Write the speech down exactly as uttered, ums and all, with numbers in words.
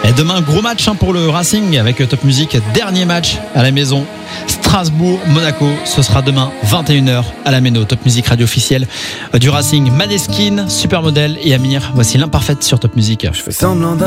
Et demain, gros match hein, pour le Racing avec Top Music. Dernier match à la maison. Strasbourg-Monaco. Ce sera demain, vingt et une heures à la Méno. Top Music radio officielle du Racing. Maneskin, Supermodel et Amir. Voici l'imparfaite sur Top Music. Je fais semblant